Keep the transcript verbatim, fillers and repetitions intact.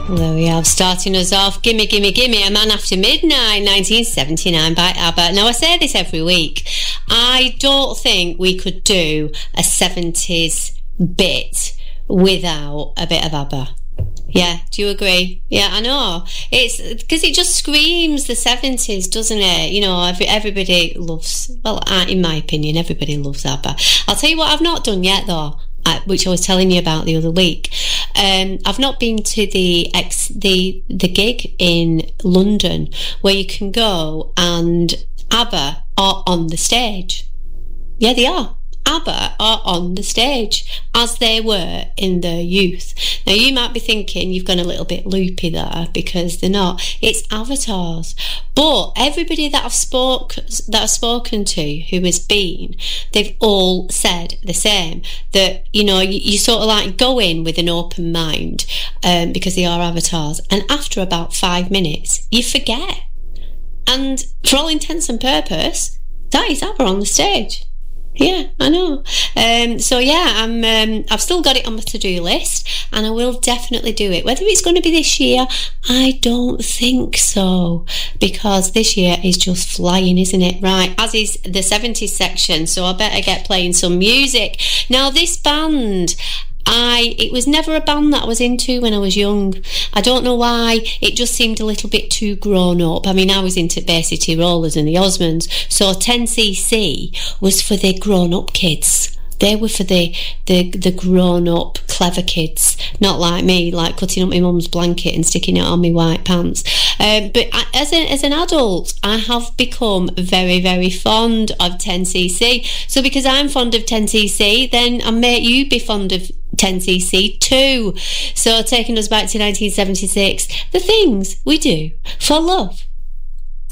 There we have, starting us off, Gimme, Gimme, Gimme, A Man After Midnight, nineteen seventy-nine by ABBA. Now, I say this every week. I don't think we could do a seventies bit without a bit of ABBA. Yeah, do you agree? Yeah, I know. It's because it just screams the seventies, doesn't it? You know, every, everybody loves, well, in my opinion, everybody loves ABBA. I'll tell you what I've not done yet, though, which I was telling you about the other week. Um, I've not been to the ex, the the gig in London where you can go and ABBA are on the stage. Yeah, they are. ABBA are on the stage as they were in their youth. Now you might be thinking you've gone a little bit loopy there, because they're not. It's avatars. But everybody that I've spoke that I've spoken to who has been, they've all said the same. That, you know, you, you sort of like go in with an open mind, um, because they are avatars, and after about five minutes you forget. And for all intents and purpose, that is ABBA on the stage. Yeah, I know. Um, so yeah, I'm. Um, I've still got it on my to-do list, and I will definitely do it. Whether it's going to be this year, I don't think so, because this year is just flying, isn't it? Right, as is the seventies section. So I better get playing some music now. This band, I it was never a band that I was into when I was young. I don't know why. It just seemed a little bit too grown up. I mean, I was into Bay City Rollers and the Osmonds, so ten C C was for the grown up kids. They were for the the the grown up clever kids, not like me, like cutting up my mum's blanket and sticking it on my white pants. Um, but I, as an as an adult, I have become very very fond of ten C C. So because I'm fond of ten C C, then I may you be fond of ten C C too. So taking us back to nineteen seventy-six, the things we do for love.